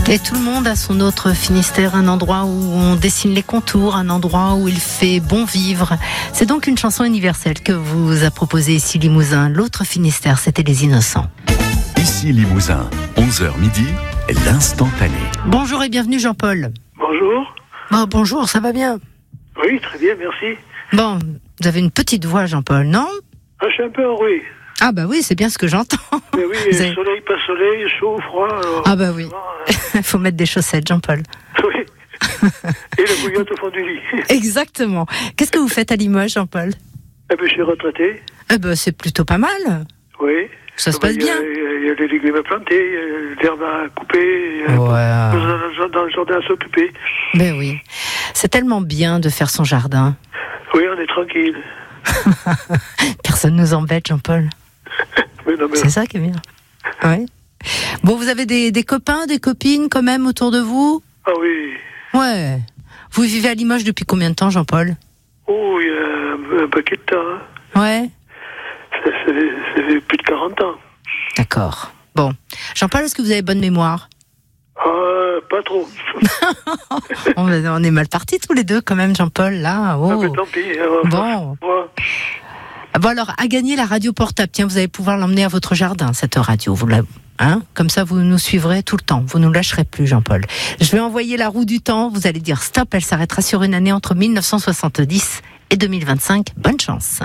Et tout le monde a son autre Finistère, un endroit où on dessine les contours, un endroit où il fait bon vivre. C'est donc une chanson universelle que vous a proposée ici Limousin. L'autre Finistère, c'était Les Innocents. Ici Limousin, 11h midi, l'instantané. Bonjour et bienvenue Jean-Paul. Bonjour. Bonjour, ça va bien? Oui, très bien, merci. Bon, vous avez une petite voix Jean-Paul, non? Ah, je suis un peu enroué. Ah bah oui, c'est bien ce que j'entends. Mais oui, soleil, pas soleil, chaud, froid. Alors, ah bah oui, il faut mettre des chaussettes Jean-Paul. Oui. Et la bouillotte au fond du lit. Exactement. Qu'est-ce que vous faites à Limoges Jean-Paul? Eh ben, je suis retraité. Eh ben, c'est plutôt pas mal. Oui. Ça se passe bien. Il y a des légumes à planter, l'herbe à couper, dans le jardin à s'occuper. Ben oui. C'est tellement bien de faire son jardin. Oui, on est tranquille. Personne nous embête, Jean-Paul. C'est ça qui est bien. Oui. Bon, vous avez des copains, des copines quand même autour de vous? Ah oui. Ouais. Vous vivez à Limoges depuis combien de temps, Jean-Paul? Oh, il y a un paquet de temps. Hein. Ouais. Ça fait plus de 40 ans. D'accord. Bon. Jean-Paul, est-ce que vous avez bonne mémoire? Pas trop. On est mal partis tous les deux quand même, Jean-Paul, là. Oh. Ah, mais tant pis. Bon. Bon alors, à gagner la radio portable. Tiens, vous allez pouvoir l'emmener à votre jardin, cette radio. Comme ça, vous nous suivrez tout le temps. Vous nous lâcherez plus, Jean-Paul. Je vais envoyer la roue du temps. Vous allez dire stop. Elle s'arrêtera sur une année entre 1970 et 2025. Bonne chance.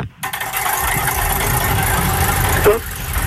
Stop.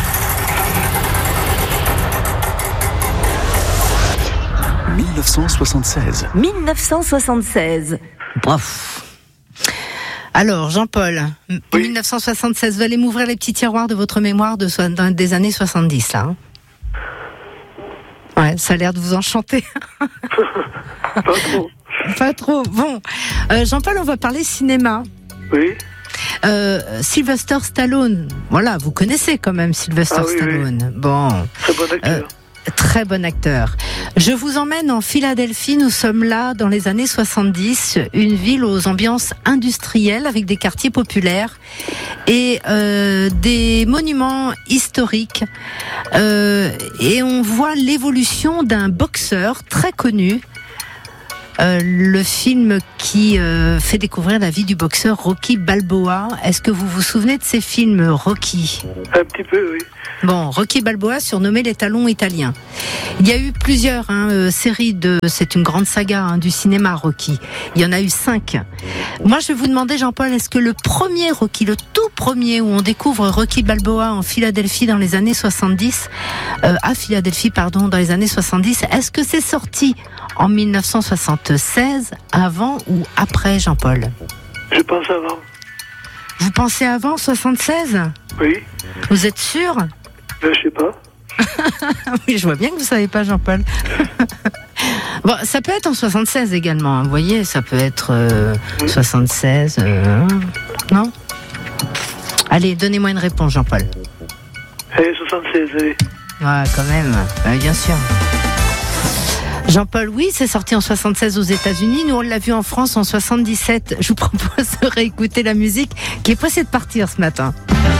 « 1976. 1976. Bref. Alors, Jean-Paul, oui. 1976, vous allez m'ouvrir les petits tiroirs de votre mémoire des années 70, là. Hein. Ouais, ça a l'air de vous enchanter. Pas trop. Pas trop. Bon, Jean-Paul, on va parler cinéma. Oui. Sylvester Stallone. Voilà, vous connaissez quand même Sylvester Stallone. Oui. Bon. Très bon acteur. Très bon acteur. Je vous emmène en Philadelphie. Nous sommes là dans les années 70, une ville aux ambiances industrielles avec des quartiers populaires et des monuments historiques. Et on voit l'évolution d'un boxeur très connu. Le film qui fait découvrir la vie du boxeur Rocky Balboa. Est-ce que vous vous souvenez de ces films, Rocky? Un petit peu, oui. Bon, Rocky Balboa, surnommé les talons italiens. Il y a eu plusieurs séries c'est une grande saga du cinéma, Rocky. Il y en a eu 5. Moi, je vais vous demander, Jean-Paul, est-ce que le premier Rocky, le tout premier où on découvre Rocky Balboa en Philadelphie dans les années 70, à Philadelphie, pardon, dans les années 70, est-ce que c'est sorti en 1976, avant ou après, Jean-Paul? Je pense avant. Vous pensez avant, 76? Oui. Vous êtes sûr? Je sais pas. Oui, je vois bien que vous savez pas, Jean-Paul. Bon, ça peut être en 76 également, hein. Vous voyez, ça peut être 76, non? Allez, donnez-moi une réponse, Jean-Paul. Allez, 76, allez. Ouais, quand même, bien sûr. Jean-Paul, oui, c'est sorti en 76 aux États-Unis. Nous, on l'a vu en France en 77. Je vous propose de réécouter la musique qui est pressée de partir ce matin.